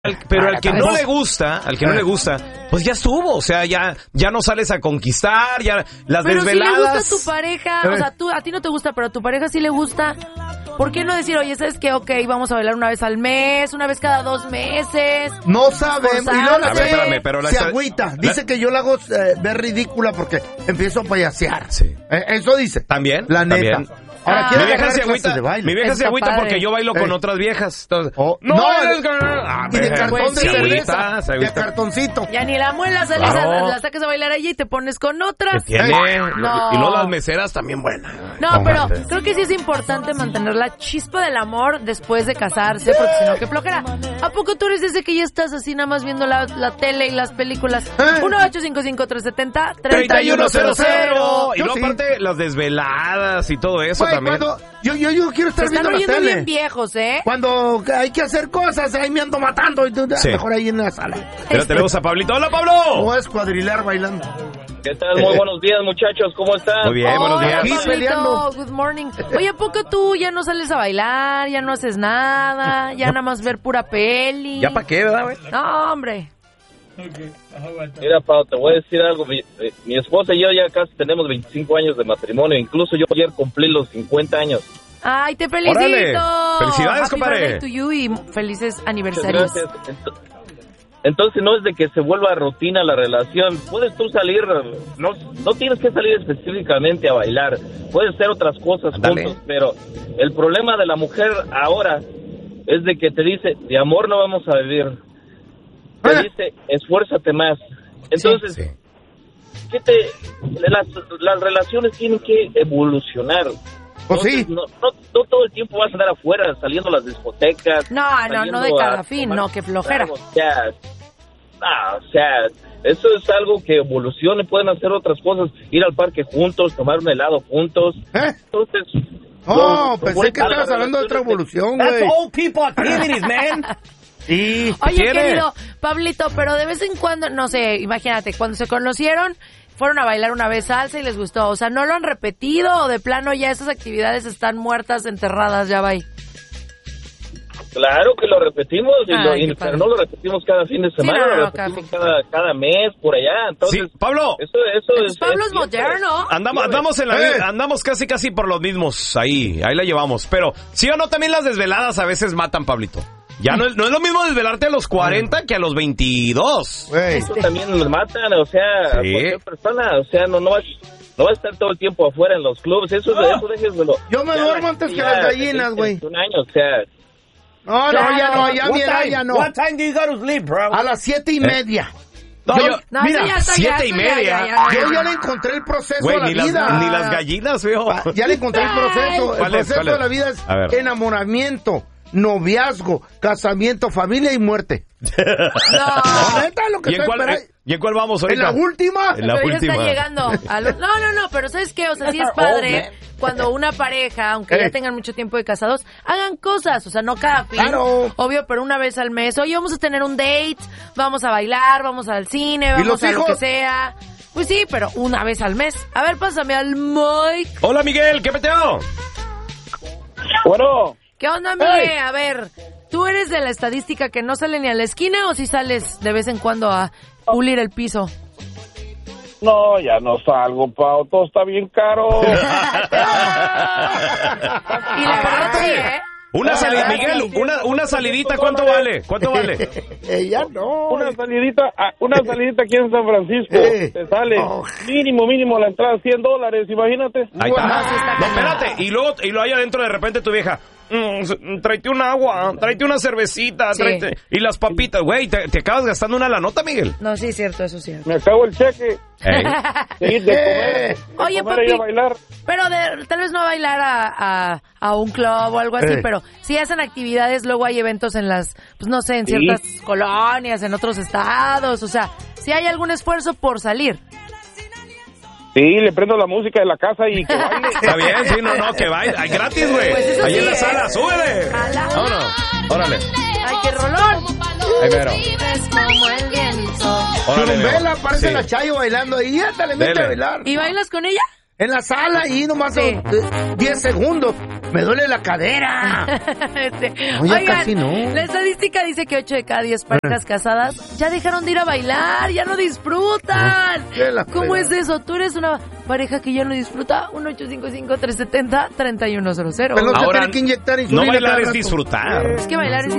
Pero al que no le gusta, pues ya estuvo, o sea, ya no sales a conquistar, ya las pero desveladas. Pero si le gusta a tu pareja, o sea, a ti no te gusta, pero a tu pareja sí le gusta, ¿por qué no decir, oye, ¿sabes qué? Ok, vamos a bailar una vez al mes, una vez cada 2 meses? No sabemos, y luego la pero se agüita, dice que yo la hago ver ridícula porque empiezo a payasear. Sí. Eso dice. ¿También? La neta. ¿También? Ahora, Mi vieja se agüita porque yo bailo con otras viejas. Entonces, y de cartón de cerveza, de cartoncito. Ya ni la muela sales la sacas a bailar allí y te pones con otras. ¿Qué tiene? No. Y luego las meseras también buenas. No, pero creo que sí es importante mantener la chispa del amor después de casarse, porque si no, qué flojera. ¿A poco tú eres desde que ya estás así nada más viendo la tele y las películas? 1-855-370-3100. Y luego aparte las desveladas y todo eso. Cuando yo quiero estar viendo la tele. Están bien viejos, ¿eh? Cuando hay que hacer cosas, ahí me ando matando. Mejor ahí en la sala. Pero tenemos a Pablito. ¡Hola, Pablo! No es cuadrilar bailando. ¿Qué tal? Muy buenos días, muchachos. ¿Cómo están? Muy bien, buenos días. Aquí peleando. Good morning. Oye, ¿a poco tú ya no sales a bailar? ¿Ya no haces nada? ¿Ya nada más ver pura peli? ¿Ya para qué, verdad, güey? No, hombre. Mira, Pau, te voy a decir algo. Mi esposa y yo ya casi tenemos 25 años de matrimonio. Incluso yo ayer cumplí los 50 años. ¡Ay, te felicito! ¡Órale! ¡Felicidades, compadre! Happy birthday to you y felices aniversarios. Gracias. Entonces no es de que se vuelva rutina la relación. Puedes tú salir, no tienes que salir específicamente a bailar. Puedes hacer otras cosas juntos, pero el problema de la mujer ahora es de que te dice, de amor no vamos a vivir. Te dice, esfuérzate más. Entonces, sí. Las relaciones tienen que evolucionar. Entonces, no todo el tiempo vas a andar afuera saliendo a las discotecas. No de cada fin, no, que flojera. O sea, eso es algo que evolucione. Pueden hacer otras cosas, ir al parque juntos, tomar un helado juntos. Entonces, pensé que estabas hablando de otra evolución, güey. That's old people activities, man. Sí. Oye, querido Pablito, pero de vez en cuando, no sé, imagínate, cuando se conocieron, fueron a bailar una vez salsa y les gustó. O sea, ¿no lo han repetido o de plano ya esas actividades están muertas, enterradas, ya va ahí? Claro que lo repetimos, pero no lo repetimos cada fin de semana, lo repetimos cada mes, por allá. Entonces, sí, Pablo. Eso Pablo es moderno. Andamos casi por los mismos, ahí la llevamos. Pero, ¿sí o no? También las desveladas a veces matan, Pablito. Ya no es lo mismo desvelarte a los 40 que a los 22. Eso también nos matan, o sea, cualquier persona, o sea, no va a estar todo el tiempo afuera en los clubes, eso déjeselo. Yo me duermo antes que las gallinas, güey. Un año, o sea. Ya no. What time do you go to sleep, bro? A las 7:30. Mira, 7:30. Yo ya le encontré el proceso de la vida. Ni las gallinas, veo. Ya le encontré el proceso. El proceso de la vida es enamoramiento, noviazgo, casamiento, familia y muerte. No. Neta, lo que ¿Y en cuál vamos ahorita? ¿En la última? Pero ya está llegando a los... No, pero ¿sabes qué? O sea, sí es padre cuando una pareja, aunque ya tengan mucho tiempo de casados, hagan cosas, o sea, no cada fin. Claro. Obvio, pero una vez al mes. Oye, vamos a tener un date, vamos a bailar, vamos al cine, vamos a lo que sea. Pues sí, pero una vez al mes. A ver, pásame al Mike. Hola, Miguel, ¿qué peteo? Bueno. ¿Qué onda, Miguel? A ver, ¿tú eres de la estadística que no sale ni a la esquina o si sales de vez en cuando a pulir el piso? No, ya no salgo, Pau, todo está bien caro. Y la verdad sí, ¿eh? Una salida, Miguel, una salidita, ¿cuánto vale? Ya no. Una salidita aquí en San Francisco, te sale mínimo la entrada $100, imagínate. Ahí está. No, espérate, y luego ahí adentro de repente tu vieja, tráete un agua, tráete una cervecita, y las papitas, güey, te acabas gastando una la nota, Miguel. No, sí es cierto, eso es cierto. Me acabo el cheque. De comer. Oye, papi, bailar. Pero tal vez no a bailar a un club o algo así, pero si hacen actividades, luego hay eventos en las, pues no sé, en ciertas colonias, en otros estados, o sea, si hay algún esfuerzo por salir. Sí, le prendo la música de la casa y que baile. Está bien, sí, que baile. Hay gratis, güey. Pues ahí en la sala, súbele. Vámonos, órale. ¡Ay, qué rolón! Ahí mero. Es como el viento. Churumbela, parece la Chayo bailando ahí, ándale, mete a bailar. ¿Y bailas con ella? En la sala y nomás 10 segundos. Me duele la cadera. Oigan, casi no. La estadística dice que 8 de cada 10 parejas casadas ya dejaron de ir a bailar, ya no disfrutan. ¿Cómo es eso? ¿Tú eres una pareja que ya no disfruta? 1-855-370-3100. Pero no se tiene que inyectar insulina. No bailar es disfrutar. Es que bailar es